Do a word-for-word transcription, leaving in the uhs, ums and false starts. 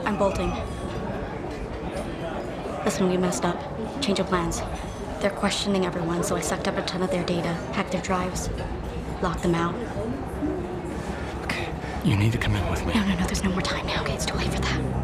I'm bolting. Listen, we messed up. Change of plans. They're questioning everyone, so I sucked up a ton of their data, hacked their drives, locked them out. Okay, you need to come in with me. No, no, no, there's no more time now. Okay, it's too late for that.